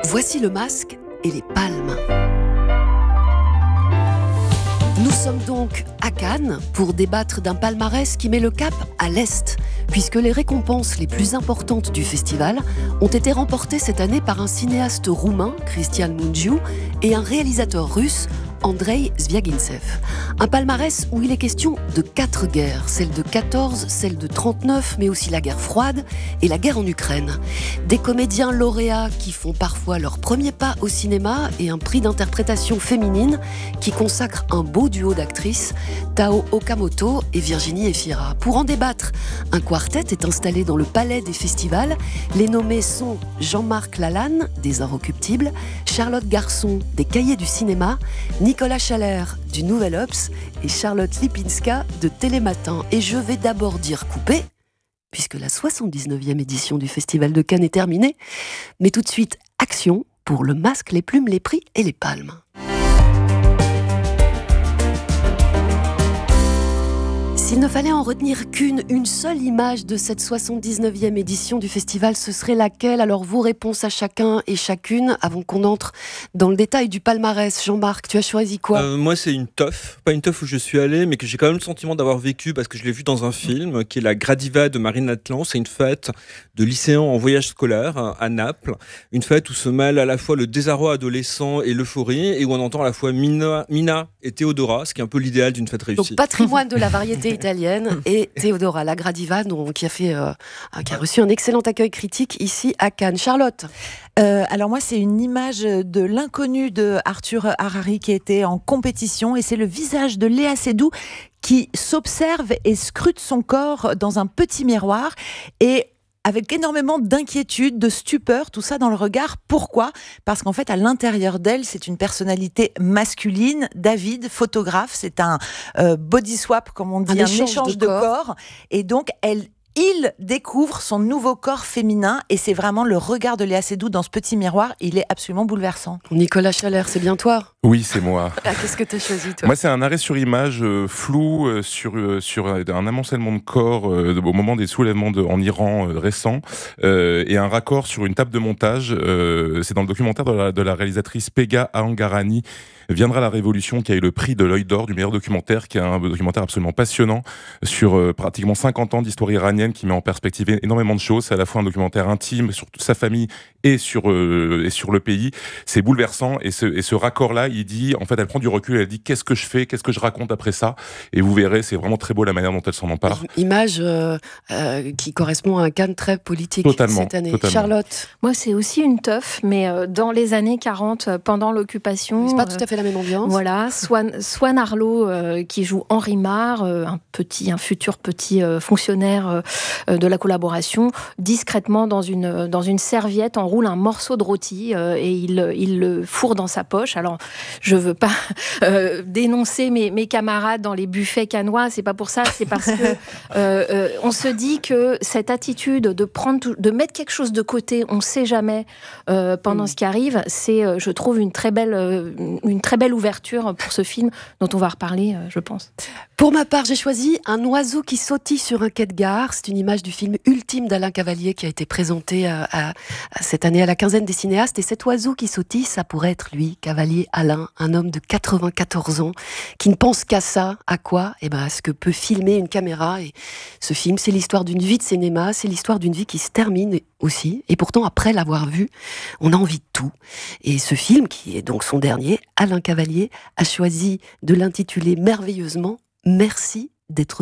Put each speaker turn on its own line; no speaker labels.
Voici le masque et les palmes. Nous sommes donc à Cannes pour débattre d'un palmarès qui met le cap à l'Est, puisque les récompenses les plus importantes du festival ont été remportées cette année par un cinéaste roumain, Cristian Mungiu, et un réalisateur russe, Andrei Zvyagintsev. Un palmarès où il est question de 4 guerres, celle de 14, celle de 39, mais aussi la guerre froide et la guerre en Ukraine. Des comédiens lauréats qui font parfois leur premier pas au cinéma et un prix d'interprétation féminine qui consacre un beau duo d'actrices, Tao Okamoto et Virginie Efira. Pour en débattre, un quartet est installé dans le palais des festivals. Les nommés sont Jean-Marc Lalanne, des Inrecuptibles, Charlotte Garçon, des Cahiers du cinéma, Nicolas Chalère du Nouvel Obs et Charlotte Lipinska de Télématin. Et je vais d'abord dire coupé, puisque la 79e édition du Festival de Cannes est terminée. Mais tout de suite, action pour le masque, les plumes, les prix et les palmes. S'il ne fallait en retenir une seule image de cette 79e édition du festival, ce serait laquelle? Alors vos réponses à chacun et chacune, avant qu'on entre dans le détail du palmarès. Jean-Marc, tu as choisi quoi?
Moi c'est une teuf, pas une teuf où je suis allé, mais que j'ai quand même le sentiment d'avoir vécu parce que je l'ai vu dans un film, qui est La Gradiva de Marine Latlan. C'est une fête de lycéens en voyage scolaire à Naples, une fête où se mêle à la fois le désarroi adolescent et l'euphorie, et où on entend à la fois Mina et Théodora, ce qui est un peu l'idéal d'une fête réussie.
Donc patrimoine de la variété italienne et Théodora, La Gradiva, qui a reçu un excellent accueil critique ici à Cannes. Charlotte?
Alors moi, c'est une image de L'inconnu de Arthur Harari qui était en compétition, et c'est le visage de Léa Seydoux qui s'observe et scrute son corps dans un petit miroir, et avec énormément d'inquiétude, de stupeur, tout ça dans le regard. Pourquoi ? Parce qu'en fait, à l'intérieur d'elle, c'est une personnalité masculine. David, photographe, c'est un body swap, comme on dit, un échange de corps. Et donc, il découvre son nouveau corps féminin, et c'est vraiment le regard de Léa Seydoux dans ce petit miroir. Il est absolument bouleversant.
Nicolas Chalère, c'est bien toi?
Oui, c'est moi.
Qu'est-ce que tu as choisi, toi?
Moi, c'est un arrêt sur image flou sur un amoncellement de corps au moment des soulèvements en Iran récents, et un raccord sur une table de montage. C'est dans le documentaire de la réalisatrice Pegah Ahangarani, Viendra la Révolution, qui a eu le prix de l'Œil d'Or du meilleur documentaire, qui est un documentaire absolument passionnant sur pratiquement 50 ans d'histoire iranienne, qui met en perspective énormément de choses. C'est à la fois un documentaire intime sur toute sa famille et sur le pays. C'est bouleversant, et ce raccord-là, il dit, en fait, elle prend du recul, elle dit qu'est-ce que je fais, qu'est-ce que je raconte après ça, et vous verrez, c'est vraiment très beau la manière dont elle s'en empare.
Image qui correspond à un Cannes très politique cette année.
Totalement.
Charlotte?
Moi, c'est aussi une teuf, mais dans les années 40, pendant l'occupation.
C'est pas tout à fait la même ambiance.
Voilà, Swan Arlo qui joue Henri Marre, un futur petit fonctionnaire de la collaboration, discrètement dans une serviette enroule un morceau de rôti et il le fourre dans sa poche. Alors, je veux pas dénoncer mes camarades dans les buffets cannois, c'est pas pour ça, c'est parce que on se dit que cette attitude de mettre quelque chose de côté, on sait jamais pendant ce qui arrive, c'est, je trouve, une très belle ouverture pour ce film dont on va reparler, je pense.
Pour ma part, j'ai choisi Un oiseau qui sautille sur un quai de gare. C'est une image du film Ultime d'Alain Cavalier qui a été présenté cette année à la quinzaine des cinéastes. Et cet oiseau qui sautille, ça pourrait être lui, Cavalier Alain, un homme de 94 ans qui ne pense qu'à ça. À quoi ? À ce que peut filmer une caméra. Et ce film, c'est l'histoire d'une vie de cinéma, c'est l'histoire d'une vie qui se termine aussi. Et pourtant, après l'avoir vu, on a envie de tout. Et ce film, qui est donc son dernier, Alain Cavalier a choisi de l'intituler merveilleusement « Merci d'être